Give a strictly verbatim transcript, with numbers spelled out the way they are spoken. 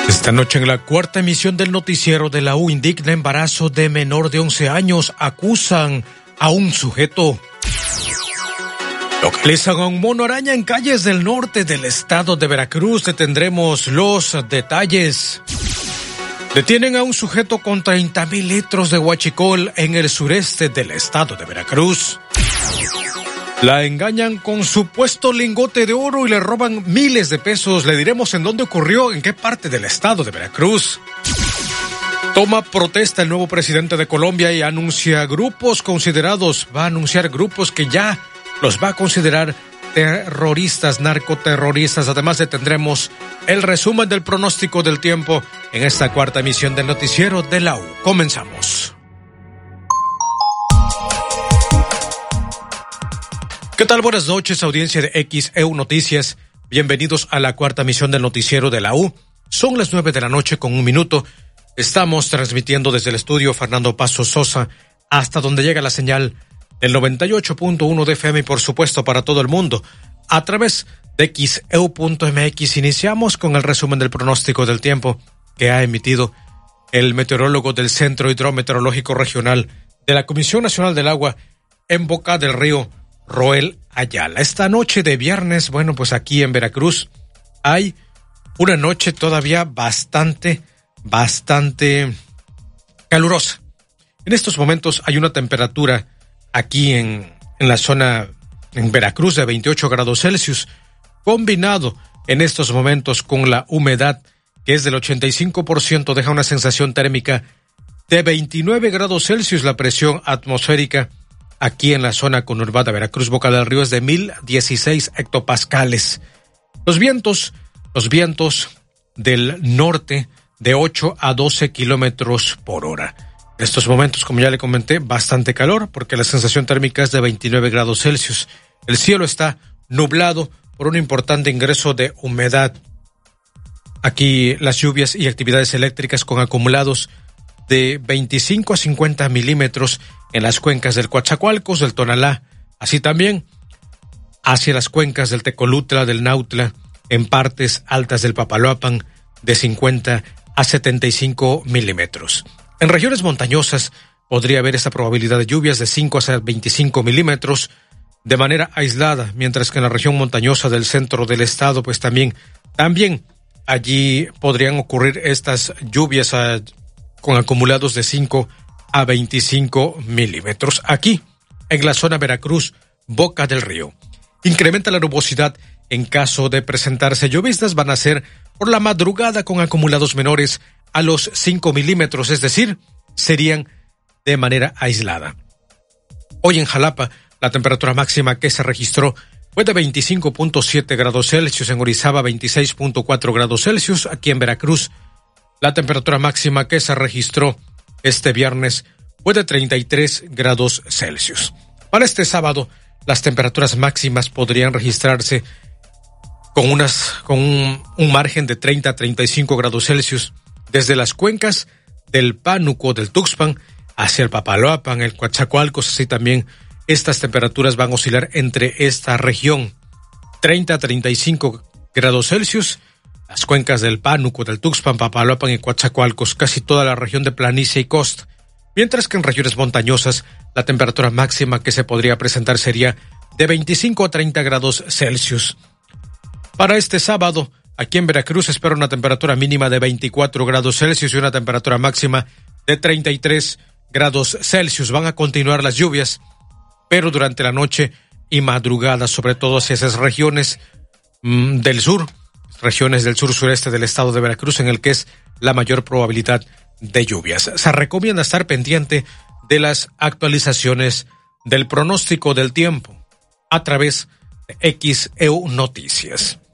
Esta noche en la cuarta emisión del noticiero de la U, indigna embarazo de menor de once años, acusan a un sujeto. Localizan a un mono araña en calles del norte del estado de Veracruz. Te tendremos los detalles. Detienen a un sujeto con treinta mil litros de huachicol en el sureste del estado de Veracruz. La engañan con supuesto lingote de oro y le roban miles de pesos. Le diremos en dónde ocurrió, en qué parte del estado de Veracruz. Toma protesta el nuevo presidente de Colombia y anuncia grupos considerados, va a anunciar grupos que ya los va a considerar terroristas, narcoterroristas. Además, tendremos el resumen del pronóstico del tiempo en esta cuarta emisión del noticiero de la U. Comenzamos. ¿Qué tal? Buenas noches, audiencia de X E U Noticias. Bienvenidos a la cuarta emisión del noticiero de la U. Son las nueve de la noche con un minuto. Estamos transmitiendo desde el estudio Fernando Paso Sosa hasta donde llega la señal del noventa y ocho punto uno de F M y por supuesto para todo el mundo a través de X E U punto M X. Iniciamos con el resumen del pronóstico del tiempo que ha emitido el meteorólogo del Centro Hidrometeorológico Regional de la Comisión Nacional del Agua en Boca del Río, Roel Ayala. Esta noche de viernes, bueno, pues aquí en Veracruz hay una noche todavía bastante, bastante calurosa. En estos momentos hay una temperatura aquí en, en la zona, en Veracruz, de veintiocho grados Celsius, combinado en estos momentos con la humedad, que es del ochenta y cinco por ciento, deja una sensación térmica de veintinueve grados Celsius. La presión atmosférica aquí en la zona conurbada Veracruz, Boca del Río, es de mil dieciséis hectopascales. Los vientos, los vientos del norte de ocho a doce kilómetros por hora. En estos momentos, como ya le comenté, bastante calor porque la sensación térmica es de veintinueve grados Celsius. El cielo está nublado por un importante ingreso de humedad. Aquí las lluvias y actividades eléctricas con acumulados de veinticinco a cincuenta milímetros en las cuencas del Coatzacoalcos, del Tonalá, así también hacia las cuencas del Tecolutla, del Nautla, en partes altas del Papaloapan, de cincuenta a setenta y cinco milímetros. En regiones montañosas podría haber esta probabilidad de lluvias de cinco a veinticinco milímetros de manera aislada, mientras que en la región montañosa del centro del estado, pues también, también allí podrían ocurrir estas lluvias a, con acumulados de cinco a veinticinco milímetros. Aquí, en la zona Veracruz, Boca del Río. Incrementa la nubosidad en caso de presentarse lloviznas, van a ser por la madrugada con acumulados menores a los cinco milímetros, es decir, serían de manera aislada. Hoy en Jalapa, la temperatura máxima que se registró fue de veinticinco punto siete grados Celsius, en Orizaba veintiséis punto cuatro grados Celsius, aquí en Veracruz, la temperatura máxima que se registró este viernes fue de treinta y tres grados Celsius. Para este sábado, las temperaturas máximas podrían registrarse con unas con un, un margen de treinta a treinta y cinco grados Celsius desde las cuencas del Pánuco, del Tuxpan, hacia el Papaloapan, el Coatzacoalcos. Así también estas temperaturas van a oscilar entre esta región, treinta a treinta y cinco grados Celsius, las cuencas del Pánuco, del Tuxpan, Papaloapan y Coatzacoalcos, casi toda la región de planicie y costa, mientras que en regiones montañosas la temperatura máxima que se podría presentar sería de veinticinco a treinta grados Celsius. Para este sábado, aquí en Veracruz se espera una temperatura mínima de veinticuatro grados Celsius y una temperatura máxima de treinta y tres grados Celsius. Van a continuar las lluvias, pero durante la noche y madrugada, sobre todo hacia esas regiones mmm, del sur, regiones del sur-sureste del estado de Veracruz, en el que es la mayor probabilidad de lluvias. Se recomienda estar pendiente de las actualizaciones del pronóstico del tiempo a través de X E U Noticias.